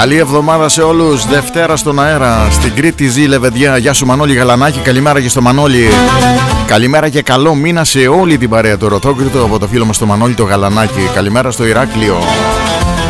Καλή εβδομάδα σε όλους. Δευτέρα στον αέρα, στην Κρήτη ζει Λεβεντιά. Γεια σου Μανώλη Γαλανάκη, καλημέρα και στο Μανώλη. Καλημέρα και καλό μήνα σε όλη την παρέα του Ροτόκριτο από το φίλο μας το Μανώλη το Γαλανάκη. Καλημέρα στο Ηράκλειο.